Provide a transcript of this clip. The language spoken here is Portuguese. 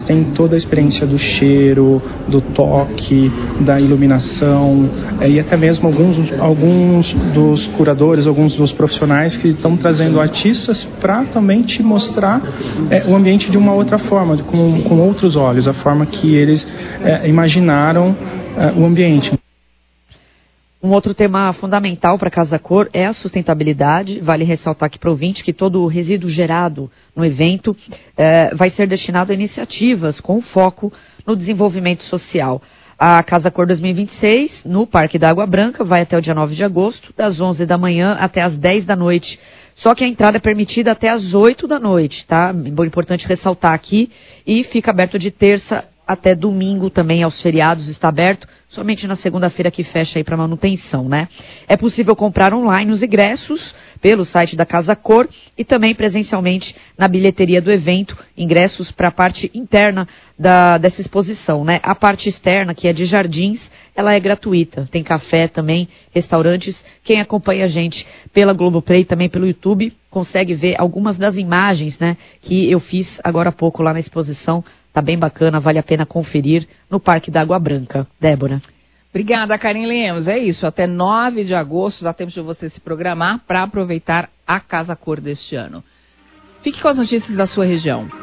Tem toda a experiência do cheiro, do toque, da iluminação e até mesmo alguns dos curadores, alguns dos profissionais que estão trazendo artistas para também te mostrar o ambiente de uma outra forma, com outros olhos, a forma que eles imaginaram o ambiente. Um outro tema fundamental para a Casa Cor é a sustentabilidade. Vale ressaltar aqui para o ouvinte que todo o resíduo gerado no evento vai ser destinado a iniciativas com foco no desenvolvimento social. A Casa Cor 2026, no Parque da Água Branca, vai até o dia 9 de agosto, das 11 da manhã até as 10 da noite. Só que a entrada é permitida até as 8 da noite, tá? É importante ressaltar aqui. E fica aberto de terça até domingo também, aos feriados, está aberto. Somente na segunda-feira que fecha aí para manutenção, né? É possível comprar online os ingressos pelo site da Casa Cor e também presencialmente na bilheteria do evento, ingressos para a parte interna dessa exposição, né? A parte externa, que é de jardins, ela é gratuita. Tem café também, restaurantes. Quem acompanha a gente pela Globoplay, também pelo YouTube, consegue ver algumas das imagens, né, que eu fiz agora há pouco lá na exposição. Tá bem bacana, vale a pena conferir no Parque da Água Branca. Débora. Obrigada, Karen Lemos. É isso, até 9 de agosto dá tempo de você se programar para aproveitar a Casa Cor deste ano. Fique com as notícias da sua região.